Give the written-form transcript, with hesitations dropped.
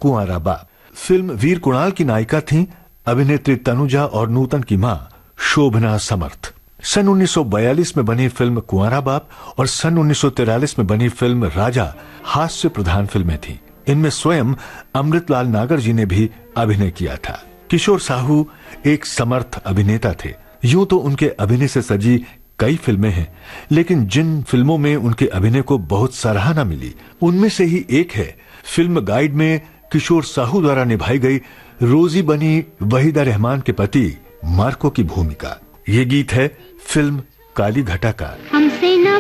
कुंवारा बाप। फिल्म वीर कुणाल की नायिका थीं अभिनेत्री तनुजा और नूतन की मां शोभना समर्थ। सन 1942 में बनी फिल्म कुंवारा बाप और सन 1943 में बनी फिल्म राजा हास्य प्रधान फिल्में थीं। इनमें स्वयं अमृतलाल नागर जी ने भी अभिनय किया था। किशोर साहू एक समर्थ अभिनेता थे। यूं तो उनके अभिनय से सजी कई फिल्में हैं, लेकिन जिन फिल्मों में उनके अभिनय को बहुत सराहना मिली उनमें से ही एक है फिल्म गाइड में किशोर साहू द्वारा निभाई गई रोजी बनी वहीदा रहमान के पति मार्को की भूमिका। ये गीत है फिल्म काली घटा का। हमसे न